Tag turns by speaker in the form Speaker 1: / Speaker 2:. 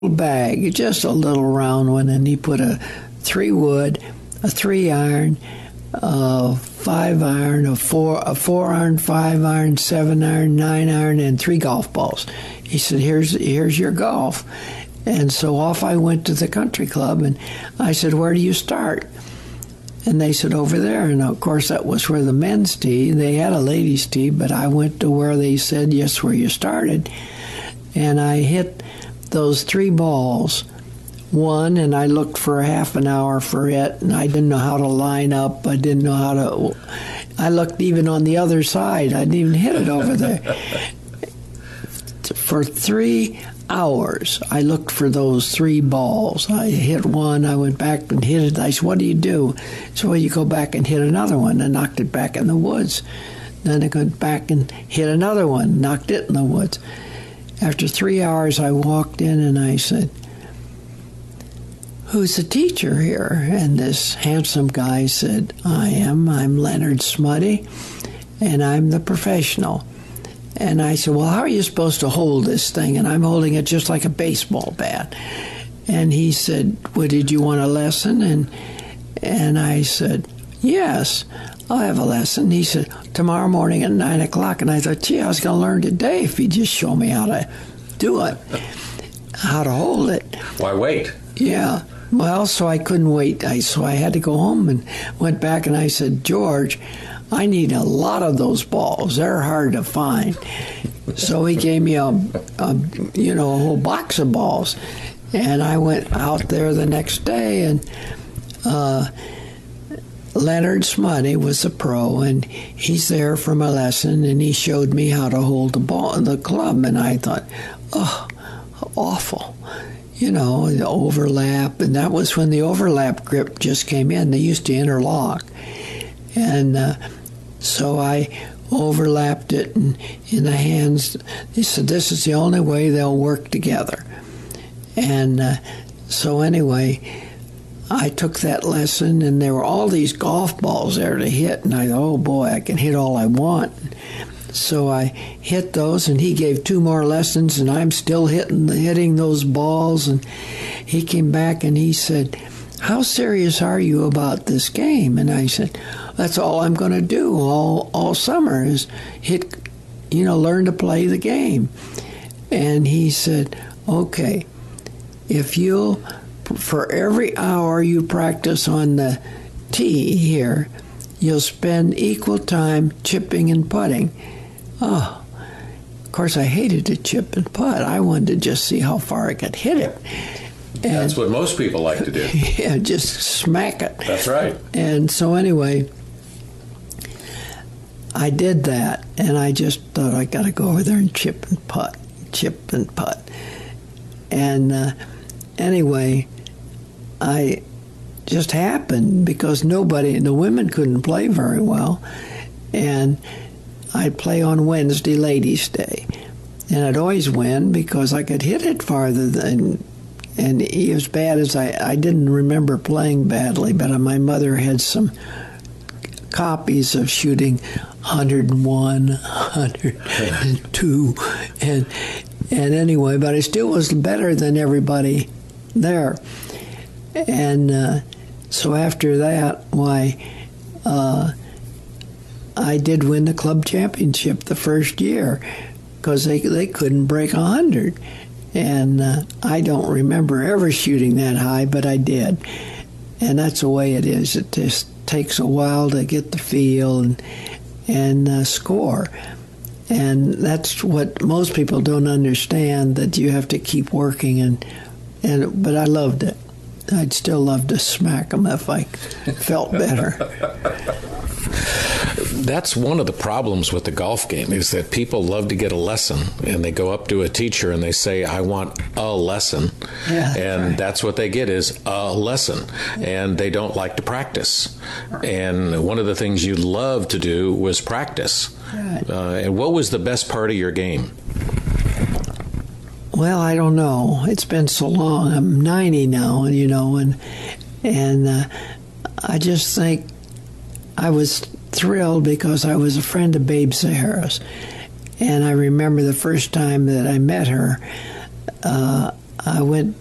Speaker 1: bag, just a little round one, and he put a 3-wood, a 3-iron, a 5-iron, a 4-iron, 5-iron, 7-iron, 9-iron, and 3 golf balls. He said, here's your golf. And so off I went to the country club, and I said, where do you start? And they said, over there. And of course, that was where the men's tee. They had a ladies' tee, but I went to where they said, yes, where you started. And I hit those 3 balls, one, and I looked for half an hour for it, and I didn't know how to line up. I didn't know how to. I looked even on the other side. I didn't even hit it over there. For 3 hours, I looked for those 3 balls. I hit one, I went back and hit it. I said, what do you do? So, well, you go back and hit another one. I knocked it back in the woods. Then I went back and hit another one, knocked it in the woods. After 3 hours, I walked in and I said, who's the teacher here? And this handsome guy said, I'm Leonard Smutty, and I'm the professional. And I said, well, how are you supposed to hold this thing? And I'm holding it just like a baseball bat. And he said, well, did you want a lesson? And I said, yes, I'll have a lesson. He said, tomorrow morning at 9 o'clock. And I thought, gee, I was going to learn today if he'd just show me how to do it, how to hold it.
Speaker 2: Why wait?
Speaker 1: Yeah. Well, so I couldn't wait. So I had to go home and went back and I said, George, I need a lot of those balls. They're hard to find. So he gave me a whole box of balls. And I went out there the next day, and Leonard Smutty was a pro, and he's there for my lesson, and he showed me how to hold the club. And I thought, oh, awful. The overlap. And that was when the overlap grip just came in. They used to interlock. And so I overlapped it in the hands. He said, this is the only way they'll work together. And so anyway, I took that lesson, and there were all these golf balls there to hit. And I thought, oh, boy, I can hit all I want. So I hit those, and he gave 2 more lessons, and I'm still hitting those balls. And he came back, and he said, how serious are you about this game? And I said, that's all I'm going to do all summer is learn to play the game. And he said, okay, if for every hour you practice on the tee here, you'll spend equal time chipping and putting. Oh, of course, I hated to chip and putt. I wanted to just see how far I could hit it. And
Speaker 2: that's what most people like to do.
Speaker 1: Yeah, just smack it.
Speaker 2: That's right.
Speaker 1: And so anyway, I did that, and I just thought I got to go over there and chip and putt. And anyway, I just happened because the women couldn't play very well, and I'd play on Wednesday, Ladies' Day, and I'd always win because I could hit it farther than. And as bad as I didn't remember playing badly, but my mother had some copies of shooting 101, 102, and anyway, but I still was better than everybody there. And so after that, I did win the club championship the first year because they couldn't break 100. And I don't remember ever shooting that high, but I did. And that's the way it is. It just takes a while to get the feel and score. And that's what most people don't understand, that you have to keep working. But I loved it. I'd still love to smack them if I felt better.
Speaker 3: That's one of the problems with the golf game, is that people love to get a lesson, and they go up to a teacher and they say, I want a lesson.
Speaker 1: Yeah,
Speaker 3: and
Speaker 1: right.
Speaker 3: That's what they get is a lesson, and they don't like to practice. And one of the things you loved to do was practice.
Speaker 1: Right.
Speaker 3: And what was the best part of your game?
Speaker 1: Well, I don't know. It's been so long. I'm 90 now, and I just think I was thrilled because I was a friend of Babe Sahara's. And I remember the first time that I met her, I went